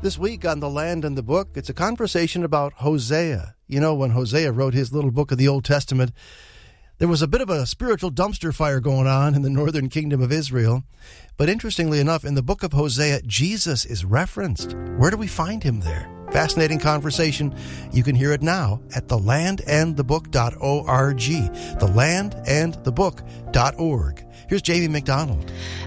This week on The Land and the Book, it's a conversation about Hosea. You know, when Hosea wrote his little book of the Old Testament, there was a bit of a spiritual dumpster fire going on in the northern kingdom of Israel. But interestingly enough, in the book of Hosea, Jesus is referenced. Where do we find him there? Fascinating conversation. You can hear it now at thelandandthebook.org. Thelandandthebook.org. Here's Jamie McDonald.